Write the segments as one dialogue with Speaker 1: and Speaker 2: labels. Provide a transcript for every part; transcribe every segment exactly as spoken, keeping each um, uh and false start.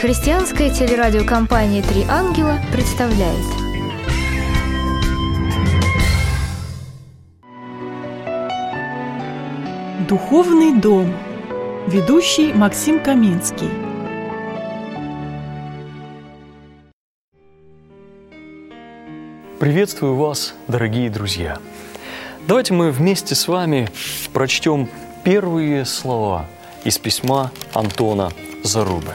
Speaker 1: Христианская телерадиокомпания «Три ангела» представляет.
Speaker 2: Духовный дом. Ведущий Максим Каменский.
Speaker 3: Приветствую вас, дорогие друзья! Давайте мы вместе с вами прочтем первые слова из письма Антона Зарубы.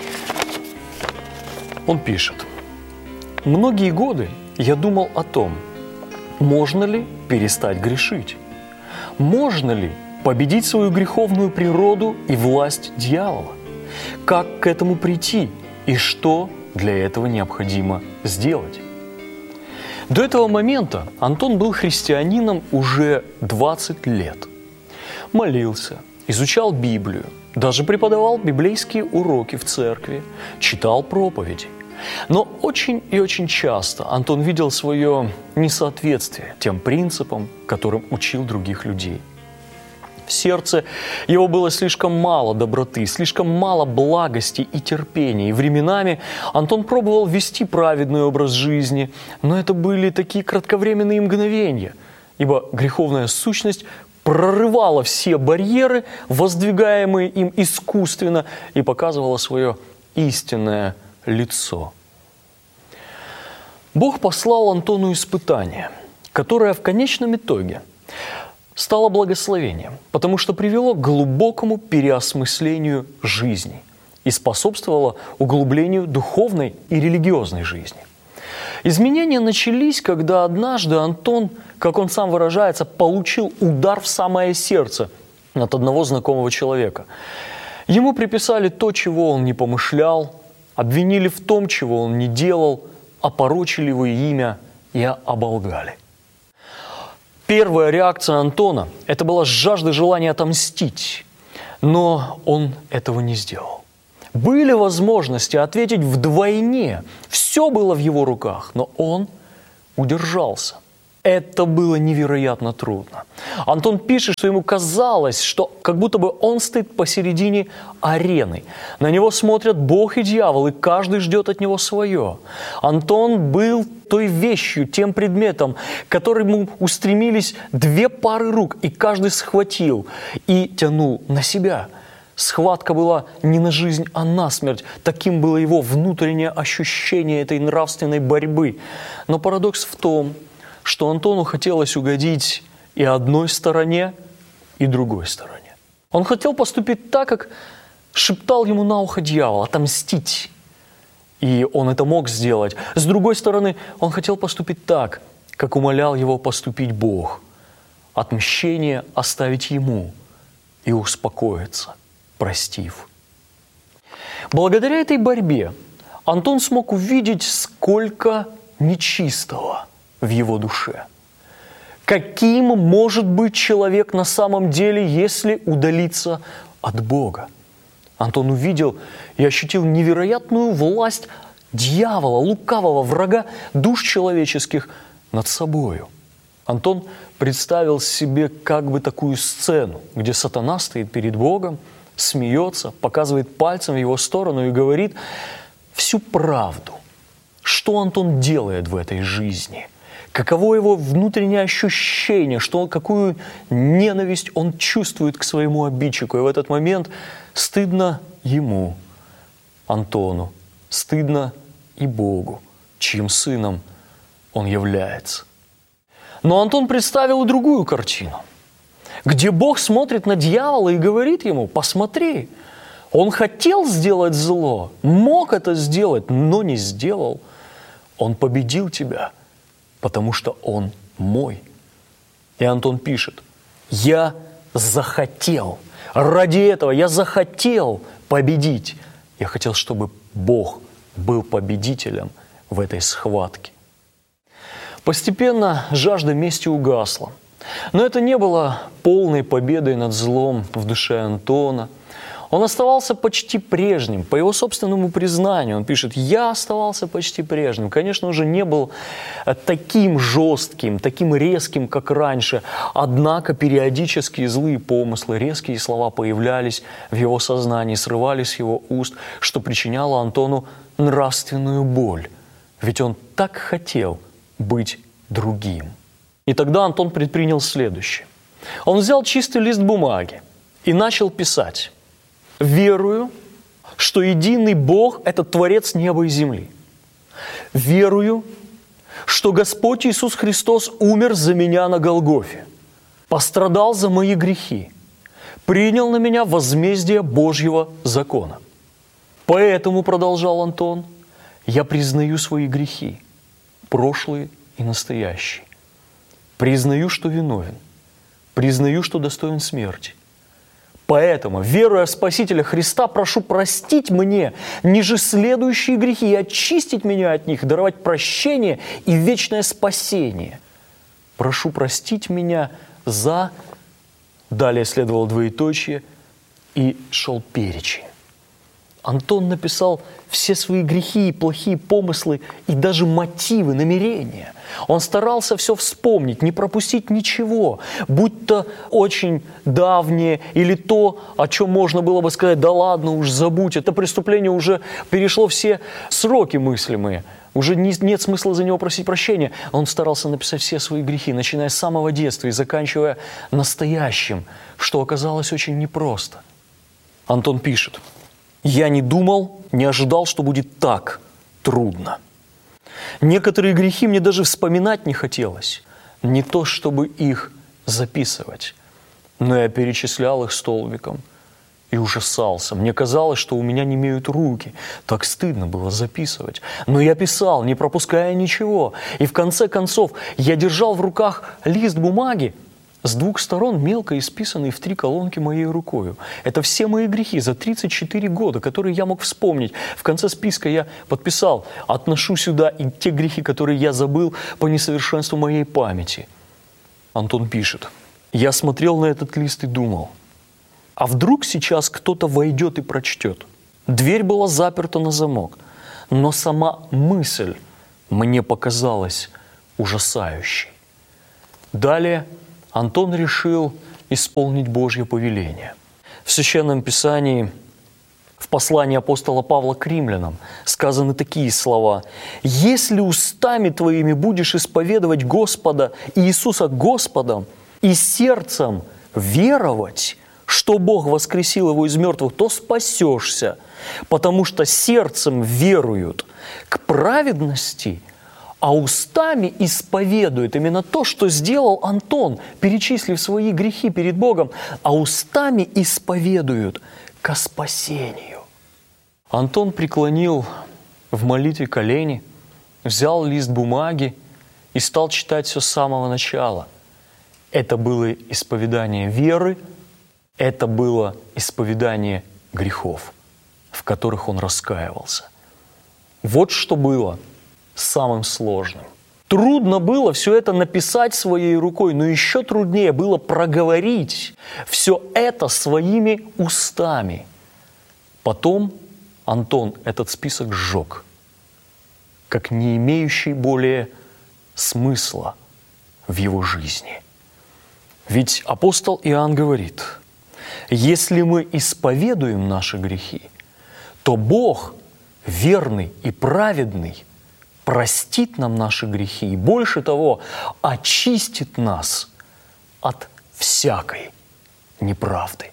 Speaker 3: Он пишет: «Многие годы я думал о том, можно ли перестать грешить, можно ли победить свою греховную природу и власть дьявола, как к этому прийти и что для этого необходимо сделать». До этого момента Антон был христианином уже двадцать лет. Молился, изучал Библию, даже преподавал библейские уроки в церкви, читал проповеди. Но очень и очень часто Антон видел свое несоответствие тем принципам, которым учил других людей. В сердце его было слишком мало доброты, слишком мало благости и терпения. И временами Антон пробовал вести праведный образ жизни, но это были такие кратковременные мгновения, ибо греховная сущность прорывала все барьеры, воздвигаемые им искусственно, и показывала свое истинное лицо. Бог послал Антону испытание, которое в конечном итоге стало благословением, потому что привело к глубокому переосмыслению жизни и способствовало углублению духовной и религиозной жизни. Изменения начались, когда однажды Антон, как он сам выражается, получил удар в самое сердце от одного знакомого человека. Ему приписали то, чего он не помышлял, обвинили в том, чего он не делал, опорочили его имя и оболгали. Первая реакция Антона – это была жажда, желания отомстить, но он этого не сделал. Были возможности ответить вдвойне, все было в его руках, но он удержался. Это было невероятно трудно. Антон пишет, что ему казалось, что как будто бы он стоит посередине арены. На него смотрят Бог и дьявол, и каждый ждет от него свое. Антон был той вещью, тем предметом, к которому устремились две пары рук, и каждый схватил и тянул на себя. Схватка была не на жизнь, а на смерть. Таким было его внутреннее ощущение этой нравственной борьбы. Но парадокс в том, что Антону хотелось угодить и одной стороне, и другой стороне. Он хотел поступить так, как шептал ему на ухо дьявол, отомстить. И он это мог сделать. С другой стороны, он хотел поступить так, как умолял его поступить Бог. Отмщение оставить ему и успокоиться, простив. Благодаря этой борьбе Антон смог увидеть, сколько нечистого в его душе. Каким может быть человек на самом деле, если удалиться от Бога? Антон увидел и ощутил невероятную власть дьявола, лукавого врага душ человеческих над собою. Антон представил себе как бы такую сцену, где сатана стоит перед Богом, смеется, показывает пальцем в его сторону и говорит всю правду. Что Антон делает в этой жизни? Каково его внутреннее ощущение, что, какую ненависть он чувствует к своему обидчику. И в этот момент стыдно ему, Антону, стыдно и Богу, чьим сыном он является. Но Антон представил и другую картину, где Бог смотрит на дьявола и говорит ему: посмотри, он хотел сделать зло, мог это сделать, но не сделал. Он победил тебя, потому что он мой. И Антон пишет: я захотел, ради этого я захотел победить. Я хотел, чтобы Бог был победителем в этой схватке. Постепенно жажда мести угасла. Но это не было полной победой над злом в душе Антона. Он оставался почти прежним. По его собственному признанию он пишет: «Я оставался почти прежним». Конечно, уже не был таким жестким, таким резким, как раньше. Однако периодически злые помыслы, резкие слова появлялись в его сознании, срывались с его уст, что причиняло Антону нравственную боль. Ведь он так хотел быть другим. И тогда Антон предпринял следующее. Он взял чистый лист бумаги и начал писать: «Верую, что единый Бог – это Творец неба и земли. Верую, что Господь Иисус Христос умер за меня на Голгофе, пострадал за мои грехи, принял на меня возмездие Божьего закона. Поэтому, – продолжал Антон, – я признаю свои грехи, прошлые и настоящие. Признаю, что виновен, признаю, что достоин смерти. Поэтому, веруя в Спасителя Христа, прошу простить мне ниже следующие грехи и очистить меня от них, даровать прощение и вечное спасение. Прошу простить меня за...» Далее следовало двоеточие, и шел перечень. Антон написал все свои грехи и плохие помыслы, и даже мотивы, намерения. Он старался все вспомнить, не пропустить ничего, будь то очень давнее или то, о чем можно было бы сказать: «Да ладно уж, забудь, это преступление уже перешло все сроки мыслимые, уже не, нет смысла за него просить прощения». Он старался написать все свои грехи, начиная с самого детства и заканчивая настоящим, что оказалось очень непросто. Антон пишет: «Я не думал, не ожидал, что будет так трудно. Некоторые грехи мне даже вспоминать не хотелось, не то чтобы их записывать, но я перечислял их столбиком и ужасался. Мне казалось, что у меня немеют руки, так стыдно было записывать. Но я писал, не пропуская ничего, и в конце концов я держал в руках лист бумаги, с двух сторон мелко исписанный в три колонки моей рукою. Это все мои грехи за тридцать четыре года, которые я мог вспомнить. В конце списка я подписал: отношу сюда и те грехи, которые я забыл по несовершенству моей памяти». Антон пишет: «Я смотрел на этот лист и думал, а вдруг сейчас кто-то войдет и прочтет? Дверь была заперта на замок, но сама мысль мне показалась ужасающей». Далее Антон решил исполнить Божье повеление. В Священном Писании, в послании апостола Павла к римлянам, сказаны такие слова: «Если устами твоими будешь исповедовать Господа Иисуса Господом и сердцем веровать, что Бог воскресил его из мертвых, то спасешься, потому что сердцем веруют к праведности, а устами исповедует». Именно то, что сделал Антон, перечислив свои грехи перед Богом, а устами исповедуют ко спасению. Антон преклонил в молитве колени, взял лист бумаги и стал читать все с самого начала. Это было исповедание веры, это было исповедание грехов, в которых он раскаивался. Вот что было самым сложным. Трудно было все это написать своей рукой, но еще труднее было проговорить все это своими устами. Потом Антон этот список сжег, как не имеющий более смысла в его жизни. Ведь апостол Иоанн говорит: «Если мы исповедуем наши грехи, то Бог, верный и праведный, простит нам наши грехи и, больше того, очистит нас от всякой неправды».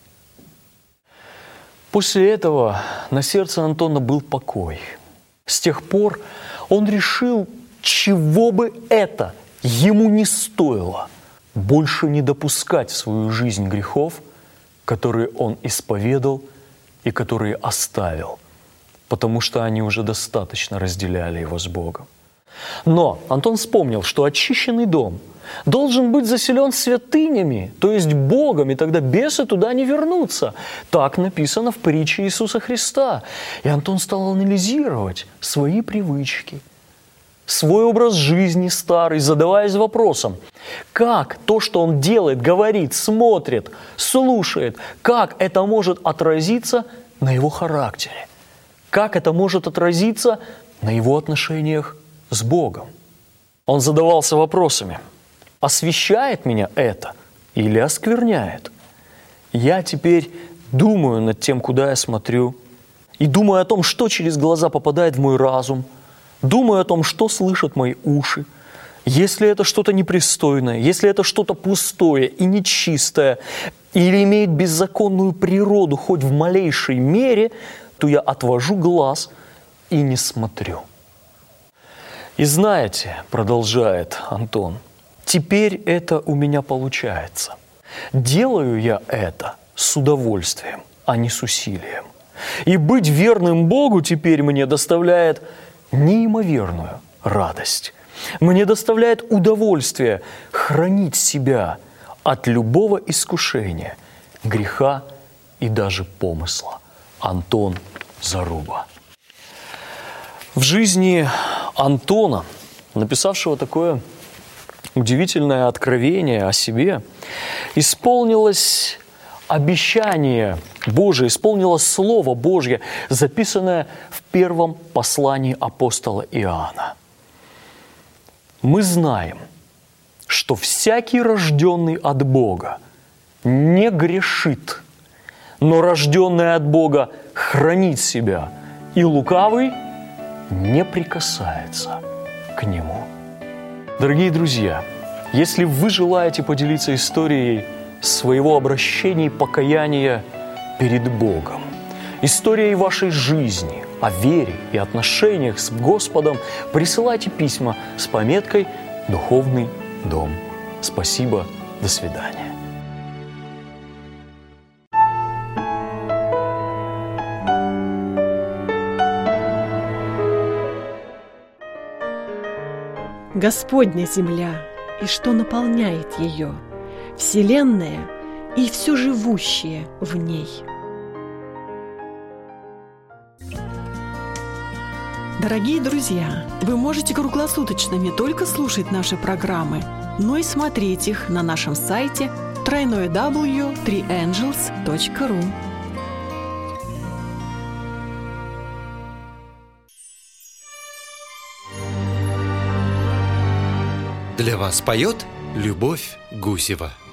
Speaker 3: После этого на сердце Антона был покой. С тех пор он решил, чего бы это ему не стоило, больше не допускать в свою жизнь грехов, которые он исповедал и которые оставил, потому что они уже достаточно разделяли его с Богом. Но Антон вспомнил, что очищенный дом должен быть заселен святынями, то есть Богом, и тогда бесы туда не вернутся. Так написано в притче Иисуса Христа. И Антон стал анализировать свои привычки, свой образ жизни старый, задаваясь вопросом: Как то, что он делает, говорит, смотрит, слушает, как это может отразиться на его характере? Как это может отразиться на его отношениях с Богом? Он задавался вопросами: освящает меня это или оскверняет? Я теперь думаю над тем, куда я смотрю, и думаю о том, что через глаза попадает в мой разум, думаю о том, что слышат мои уши. Если это что-то непристойное, если это что-то пустое и нечистое, или имеет беззаконную природу хоть в малейшей мере, то я отвожу глаз и не смотрю. И знаете, продолжает Антон, теперь это у меня получается. Делаю я это с удовольствием, а не с усилием. И быть верным Богу теперь мне доставляет неимоверную радость. Мне доставляет удовольствие хранить себя от любого искушения, греха и даже помысла. Антон Заруба. В жизни Антона, написавшего такое удивительное откровение о себе, исполнилось обещание Божие, исполнилось Слово Божье, записанное в первом послании апостола Иоанна. Мы знаем, что всякий рожденный от Бога не грешит, но рожденный от Бога хранит себя, и лукавый не прикасается к нему. Дорогие друзья, если вы желаете поделиться историей своего обращения и покаяния перед Богом, историей вашей жизни, о вере и отношениях с Господом, присылайте письма с пометкой «Духовный дом». Спасибо, до свидания.
Speaker 2: Господня земля, и что наполняет ее, вселенная и все живущее в ней. Дорогие друзья, вы можете круглосуточно не только слушать наши программы, но и смотреть их на нашем сайте дабл ю дабл ю дабл ю точка три ангелс точка ру.
Speaker 4: Для вас поет Любовь Гусева.